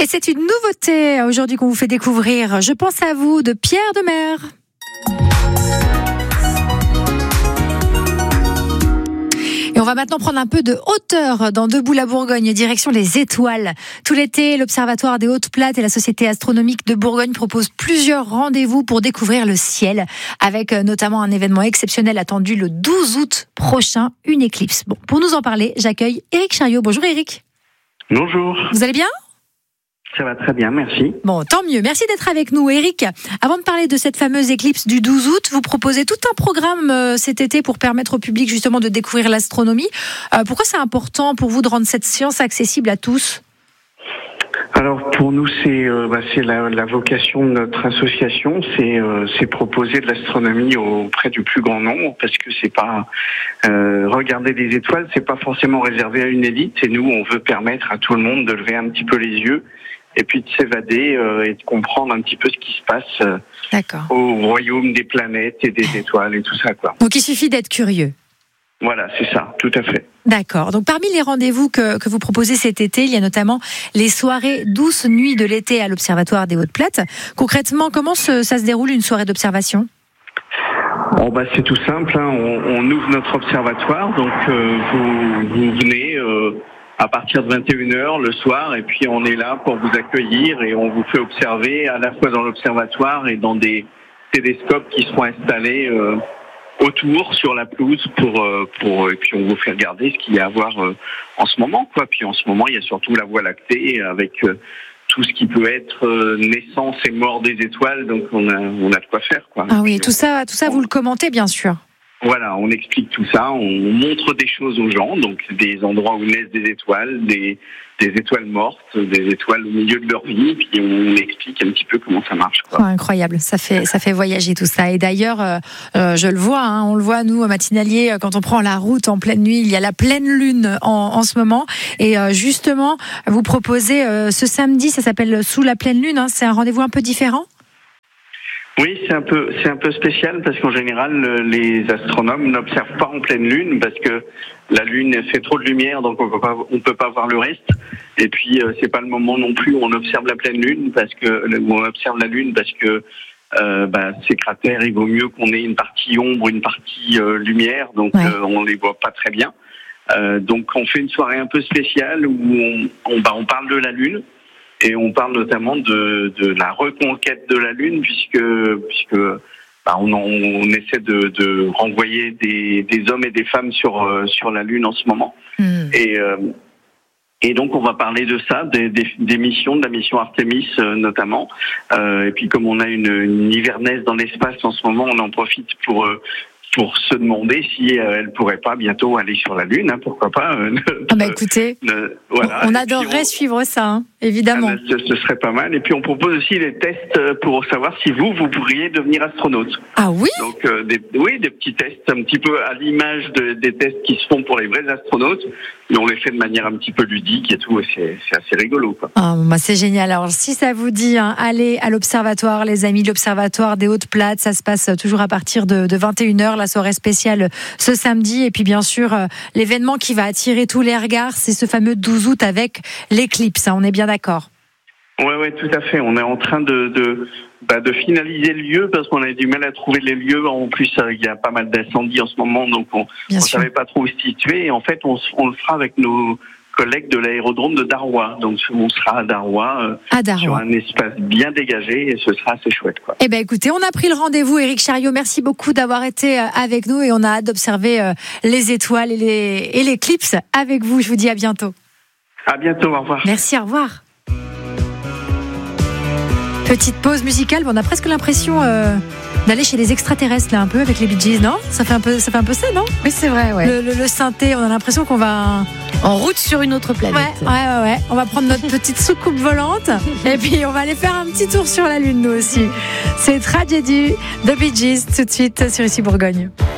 Et c'est une nouveauté aujourd'hui qu'on vous fait découvrir. Je pense à vous de Pierre Demers. Et on va maintenant prendre un peu de hauteur dans Debout la Bourgogne, direction les étoiles. Tout l'été, l'Observatoire des Hautes Plates et la Société astronomique de Bourgogne proposent plusieurs rendez-vous pour découvrir le ciel, avec notamment un événement exceptionnel attendu le 12 août prochain, une éclipse. Bon, pour nous en parler, j'accueille Éric Chariot. Bonjour Éric. Bonjour. Vous allez bien ? Ça va très bien, merci. Bon, tant mieux. Merci d'être avec nous. Éric, avant de parler de cette fameuse éclipse du 12 août, vous proposez tout un programme cet été pour permettre au public justement de découvrir l'astronomie. Pourquoi c'est important pour vous de rendre cette science accessible à tous ? Alors pour nous, c'est la vocation de notre association, c'est proposer de l'astronomie auprès du plus grand nombre, parce que c'est pas regarder des étoiles, c'est pas forcément réservé à une élite. Et nous, on veut permettre à tout le monde de lever un petit peu les yeux et puis de s'évader et de comprendre un petit peu ce qui se passe au royaume des planètes et des étoiles et tout ça, quoi. Donc il suffit d'être curieux. Voilà, c'est ça, tout à fait. D'accord. Donc parmi les rendez-vous que vous proposez cet été, il y a notamment les soirées douces nuits de l'été à l'Observatoire des Hautes Plates. Concrètement, comment ça se déroule une soirée d'observation ? C'est tout simple, hein. On ouvre notre observatoire, donc vous venez à partir de 21h le soir, et puis on est là pour vous accueillir et on vous fait observer à la fois dans l'observatoire et dans des télescopes qui seront installés autour sur la pelouse et puis on vous fait regarder ce qu'il y a à voir en ce moment, quoi. Puis en ce moment, il y a surtout la Voie lactée avec tout ce qui peut être naissance et mort des étoiles, donc on a de quoi faire, quoi. Ah oui, tout ça vous le commentez bien sûr. Voilà, on explique tout ça, on montre des choses aux gens, donc des endroits où naissent des étoiles, des étoiles mortes, des étoiles au milieu de leur vie, puis on explique un petit peu comment ça marche, quoi. Oh, incroyable, ça fait voyager tout ça. Et d'ailleurs, je le vois, hein, on le voit nous, au Matinalier, quand on prend la route en pleine nuit, il y a la pleine lune en ce moment. Et justement, vous proposez ce samedi, ça s'appelle Sous la pleine lune, hein, c'est un rendez-vous un peu différent ? Oui, c'est un peu spécial parce qu'en général, les astronomes n'observent pas en pleine lune parce que la lune fait trop de lumière, donc on peut pas voir le reste. Et puis c'est pas le moment non plus où on observe la pleine lune on observe la lune parce que ces cratères, il vaut mieux qu'on ait une partie ombre, une partie lumière, donc on les voit pas très bien. Donc on fait une soirée un peu spéciale où on parle de la lune. Et on parle notamment de la reconquête de la Lune, puisque on essaie de renvoyer des hommes et des femmes sur la Lune en ce moment. Et donc on va parler de ça, des missions, de la mission Artemis notamment. Et puis comme on a une hivernaise dans l'espace en ce moment, on en profite pour se demander si elle pourrait pas bientôt aller sur la Lune, hein, pourquoi pas. Écoutez, voilà. On adorerait suivre ça, hein, évidemment. Ce serait pas mal. Et puis on propose aussi des tests pour savoir si vous pourriez devenir astronaute. Ah oui ? Donc des petits tests un petit peu à l'image des tests qui se font pour les vrais astronautes, mais on les fait de manière un petit peu ludique et tout, et c'est assez rigolo, quoi. C'est génial. Alors si ça vous dit, hein, allez à l'Observatoire, les amis de l'Observatoire des Hautes Plates, ça se passe toujours à partir de 21h, la soirée spéciale ce samedi. Et puis bien sûr, l'événement qui va attirer tous les regards, c'est ce fameux 12 août avec l'éclipse, hein, on est bien d'accord ? Ouais, tout à fait. On est en train de finaliser le lieu parce qu'on a du mal à trouver les lieux. En plus, il y a pas mal d'incendies en ce moment, donc on savait pas trop où se situer. Et en fait, on le fera avec nos collègues de l'aérodrome de Darrois. Donc, on sera à Darrois, sur un espace bien dégagé et ce sera assez chouette, quoi. Eh ben, écoutez, on a pris le rendez-vous. Éric Chariot, merci beaucoup d'avoir été avec nous et on a hâte d'observer les étoiles et l'éclipse avec vous. Je vous dis à bientôt. À bientôt, au revoir. Merci, au revoir. Petite pause musicale, on a presque l'impression d'aller chez les extraterrestres là un peu avec les Bee Gees, non ? Ça fait un peu ça, non ? Oui, c'est vrai, ouais. Le synthé, on a l'impression qu'on va en route sur une autre planète. Ouais. On va prendre notre petite soucoupe volante et puis on va aller faire un petit tour sur la Lune nous aussi. C'est Tragedy de Bee Gees tout de suite sur Ici Bourgogne.